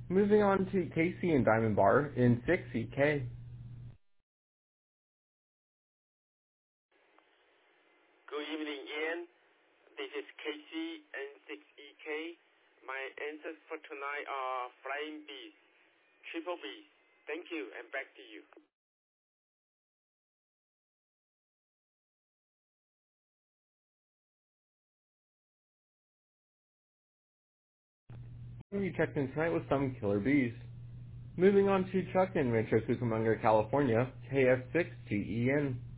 Moving on to Casey and Diamond Bar in 6EK. Good evening, Ian. This is Casey N6EK. My answers for tonight are Flying Bees, Triple Bees. Thank you, and back to you. You checked in tonight with some killer bees. Moving on to Chuck in Rancho Cucamonga, California, KF6GEN.